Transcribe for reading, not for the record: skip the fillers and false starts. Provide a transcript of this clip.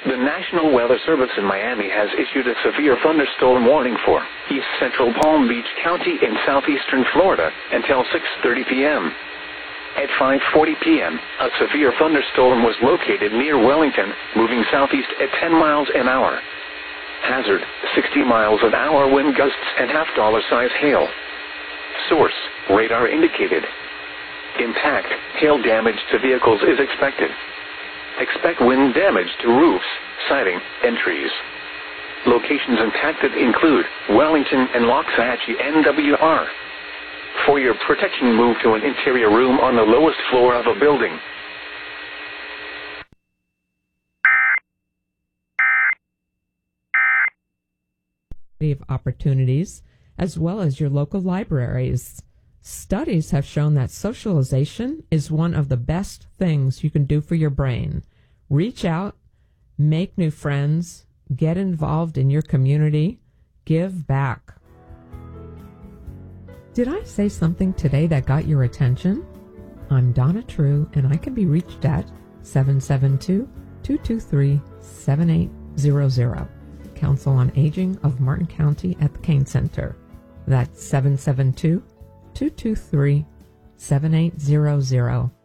The National Weather Service in Miami has issued a severe thunderstorm warning for East Central Palm Beach County in southeastern Florida until 6:30 p.m. At 5:40 p.m., a severe thunderstorm was located near Wellington, moving southeast at 10 miles an hour. Hazard, 60 miles an hour wind gusts and half-dollar size hail. Source, radar indicated. Impact, hail damage to vehicles is expected. Expect wind damage to roofs, siding, and trees. Locations impacted include Wellington and Loxahatchee NWR. For your protection, move to an interior room on the lowest floor of a building. Of opportunities, as well as your local libraries. Studies have shown that socialization is one of the best things you can do for your brain. Reach out, make new friends, get involved in your community, give back. Did I say something today that got your attention? I'm Donna True, and I can be reached at 772-223-7800. Council on Aging of Martin County at the Kane Center. That's 772-223-7800.